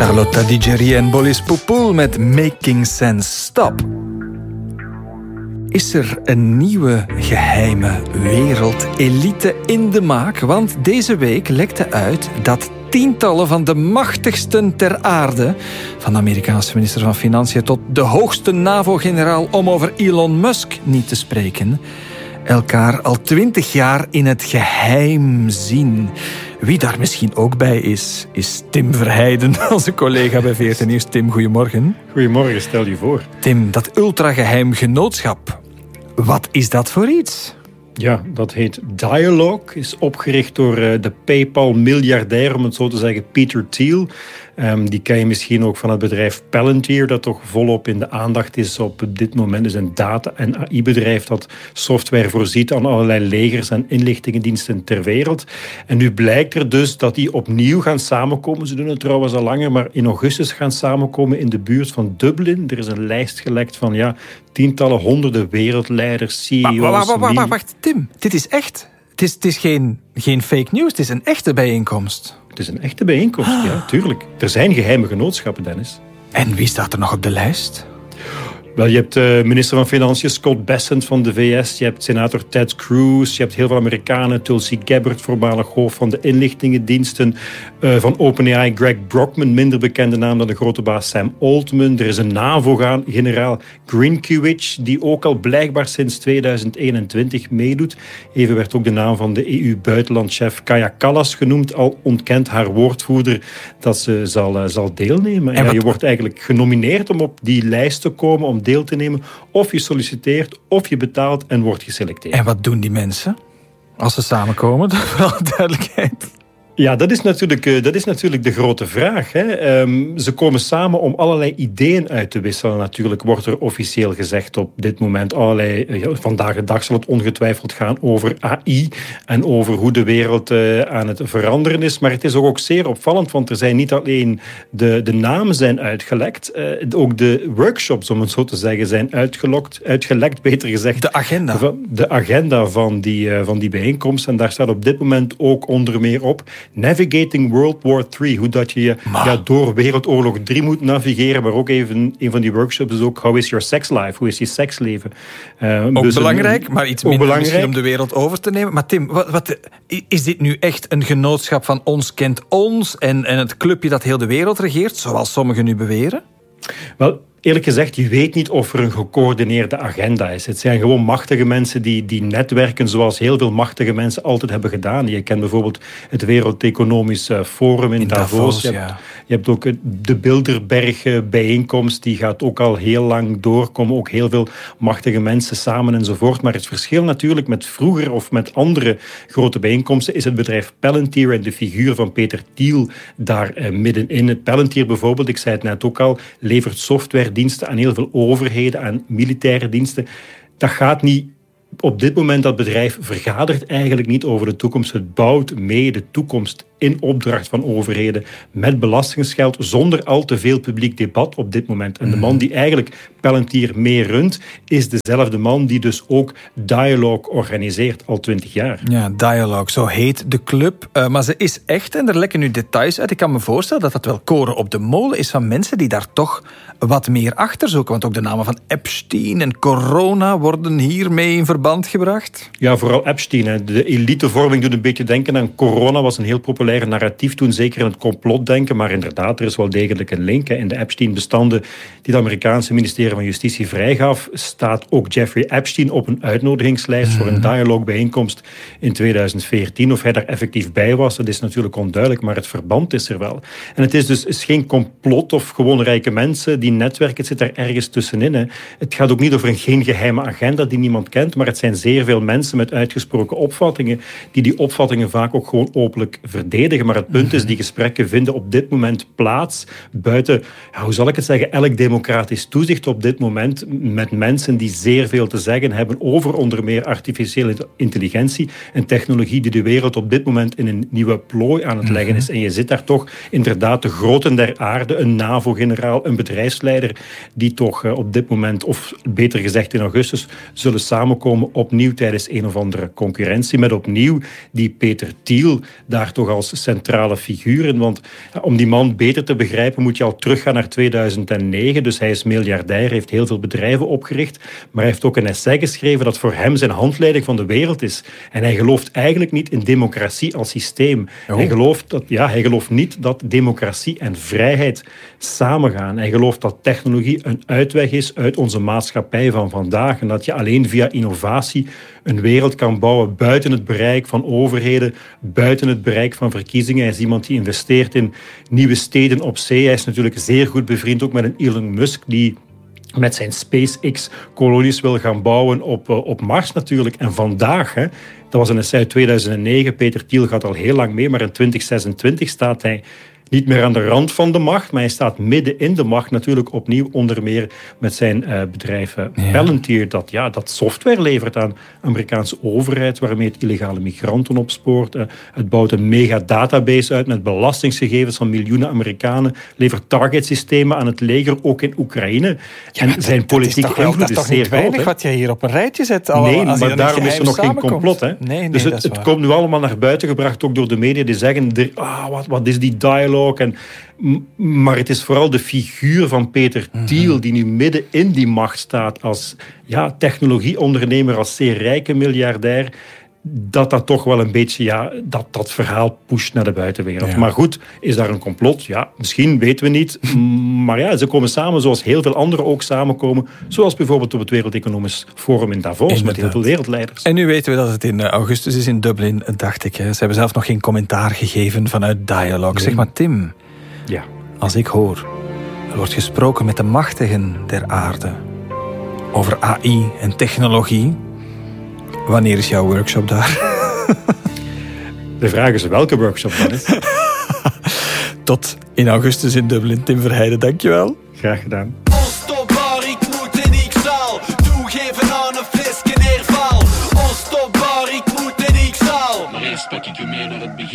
Charlotte Digeri en Boris Poupoul met Making Sense. Stop. Is er een nieuwe geheime wereldelite in de maak? Want deze week lekte uit dat tientallen van de machtigsten ter aarde, van de Amerikaanse minister van Financiën tot de hoogste NAVO-generaal, om over Elon Musk niet te spreken, elkaar al 20 jaar in het geheim zien. Wie daar misschien ook bij is Tim Verheijden, onze collega bij VRT Nieuws. Tim, goedemorgen. Goedemorgen, stel je voor. Tim, dat ultrageheim genootschap, wat is dat voor iets? Ja, dat heet Dialogue, is opgericht door de PayPal-miljardair, om het zo te zeggen, Peter Thiel. Die ken je misschien ook van het bedrijf Palantir, dat toch volop in de aandacht is op dit moment. Dus een data- en AI-bedrijf dat software voorziet aan allerlei legers en inlichtingendiensten ter wereld. En nu blijkt er dus dat die opnieuw gaan samenkomen. Ze doen het trouwens al langer, maar in augustus gaan samenkomen in de buurt van Dublin. Er is een lijst gelekt van tientallen, honderden wereldleiders, CEO's... Wacht, Tim, dit is echt. Het is geen fake news, het is een echte bijeenkomst. Het is een echte bijeenkomst, ja, tuurlijk. Er zijn geheime genootschappen, Dennis. En wie staat er nog op de lijst? Wel, je hebt minister van Financiën Scott Bessent van de VS, je hebt senator Ted Cruz, je hebt heel veel Amerikanen, Tulsi Gabbard, voormalig hoofd van de inlichtingendiensten, van OpenAI Greg Brockman, minder bekende naam dan de grote baas Sam Altman. Er is een NAVO-generaal Grinkiewicz, die ook al blijkbaar sinds 2021 meedoet. Even werd ook de naam van de EU-buitenlandchef Kaja Kallas genoemd, al ontkent haar woordvoerder dat ze zal deelnemen. En je wordt eigenlijk genomineerd om op die lijst te komen, om deel te nemen, of je solliciteert, of je betaalt en wordt geselecteerd. En wat doen die mensen als ze samenkomen? Voor alle duidelijkheid. Ja, dat is natuurlijk de grote vraag. Hè. Ze komen samen om allerlei ideeën uit te wisselen. Natuurlijk wordt er officieel gezegd op dit moment vandaag de dag zal het ongetwijfeld gaan over AI en over hoe de wereld aan het veranderen is. Maar het is ook zeer opvallend, want er zijn niet alleen de namen zijn uitgelekt, ook de workshops, om het zo te zeggen, zijn uitgelekt, beter gezegd. De agenda. De agenda van die bijeenkomst. En daar staat op dit moment ook onder meer op Navigating World War III. Hoe dat je door Wereldoorlog 3 moet navigeren. Maar ook even een van die workshops is ook How is your sex life? Hoe is je seksleven? Ook dus belangrijk, maar iets minder belangrijk. Misschien om de wereld over te nemen. Maar Tim, is dit nu echt een genootschap van ons kent ons en het clubje dat heel de wereld regeert, zoals sommigen nu beweren? Wel, eerlijk gezegd, je weet niet of er een gecoördineerde agenda is. Het zijn gewoon machtige mensen die netwerken zoals heel veel machtige mensen altijd hebben gedaan. Je kent bijvoorbeeld het Wereld Economisch Forum in Davos. Je hebt ook de Bilderberg-bijeenkomst. Die gaat ook al heel lang doorkomen. Ook heel veel machtige mensen samen enzovoort. Maar het verschil natuurlijk met vroeger of met andere grote bijeenkomsten is het bedrijf Palantir en de figuur van Peter Thiel daar middenin. Het Palantir bijvoorbeeld, ik zei het net ook al, levert softwarediensten aan heel veel overheden, aan militaire diensten. Dat gaat niet. Op dit moment, dat bedrijf vergadert eigenlijk niet over de toekomst. Het bouwt mee de toekomst in opdracht van overheden met belastingsgeld, zonder al te veel publiek debat op dit moment. En de man die eigenlijk Palantir mee runt, is dezelfde man die dus ook Dialogue organiseert al 20 jaar. Ja, Dialogue, zo heet de club. Maar ze is echt, en er lekken nu details uit. Ik kan me voorstellen dat dat wel koren op de molen is van mensen die daar toch wat meer achter zoeken. Want ook de namen van Epstein en corona worden hiermee in verband gebracht. Ja, vooral Epstein. Hè. De elitevorming doet een beetje denken aan corona. Was een heel populair narratief toen, zeker in het complotdenken. Maar inderdaad, er is wel degelijk een link. Hè. In de Epstein-bestanden die het Amerikaanse ministerie van Justitie vrijgaf, staat ook Jeffrey Epstein op een uitnodigingslijst voor een dialogue-bijeenkomst in 2014. Of hij daar effectief bij was, dat is natuurlijk onduidelijk, maar het verband is er wel. En het is dus geen complot of gewoon rijke mensen die netwerken. Het zit daar ergens tussenin. Hè. Het gaat ook niet over geen geheime agenda die niemand kent, maar het zijn zeer veel mensen met uitgesproken opvattingen die opvattingen vaak ook gewoon openlijk verdedigen. Maar het punt is, die gesprekken vinden op dit moment plaats buiten, hoe zal ik het zeggen, elk democratisch toezicht op dit moment, met mensen die zeer veel te zeggen hebben over onder meer artificiële intelligentie en technologie die de wereld op dit moment in een nieuwe plooi aan het leggen is. En je zit daar toch inderdaad de groten der aarde, een NAVO-generaal, een bedrijfsleider, die toch op dit moment, of beter gezegd in augustus, zullen samenkomen opnieuw tijdens een of andere concurrentie, met opnieuw die Peter Thiel daar toch als als centrale figuur in. Want om die man beter te begrijpen moet je al teruggaan naar 2009. Dus hij is miljardair, heeft heel veel bedrijven opgericht. Maar hij heeft ook een essay geschreven dat voor hem zijn handleiding van de wereld is. En hij gelooft eigenlijk niet in democratie als systeem. Oh. Hij gelooft niet dat democratie en vrijheid samengaan. Hij gelooft dat technologie een uitweg is uit onze maatschappij van vandaag. En dat je alleen via innovatie een wereld kan bouwen buiten het bereik van overheden, buiten het bereik van verkiezingen. Hij is iemand die investeert in nieuwe steden op zee. Hij is natuurlijk zeer goed bevriend ook met een Elon Musk die met zijn SpaceX-kolonies wil gaan bouwen op Mars natuurlijk. En vandaag, dat was een essay uit 2009, Peter Thiel gaat al heel lang mee, maar in 2026 staat hij niet meer aan de rand van de macht, maar hij staat midden in de macht natuurlijk opnieuw, onder meer met zijn bedrijf Palantir, dat software levert aan de Amerikaanse overheid, waarmee het illegale migranten opspoort. Het bouwt een mega-database uit met belastingsgegevens van miljoenen Amerikanen, levert targetsystemen aan het leger, ook in Oekraïne. Ja, en zijn politieke invloed is zeer groot. Dat is toch niet weinig wat jij hier op een rijtje zet? Nee, maar daarom is er nog geen complot. Hè? Nee, dus het komt nu allemaal naar buiten gebracht, ook door de media, die zeggen, wat is die dialoog? Maar het is vooral de figuur van Peter Thiel die nu midden in die macht staat als technologieondernemer, als zeer rijke miljardair, dat toch wel een beetje dat verhaal pusht naar de buitenwereld. Ja. Maar goed, is daar een complot? Ja, misschien, weten we niet. Maar ze komen samen zoals heel veel anderen ook samenkomen. Zoals bijvoorbeeld op het Wereld Economisch Forum in Davos. Inderdaad. Met heel veel wereldleiders. En nu weten we dat het in augustus is in Dublin, dacht ik. Ze hebben zelf nog geen commentaar gegeven vanuit Dialogue. Nee. Zeg maar, Tim. Ja. Als ik hoor, er wordt gesproken met de machtigen der aarde over AI en technologie. Wanneer is jouw workshop daar? De vraag is welke workshop dan is. Tot in augustus in Dublin. Tim Verheijden, dankjewel. Graag gedaan. Onstopbaar, ik moet en ik zal toegeven aan een fles.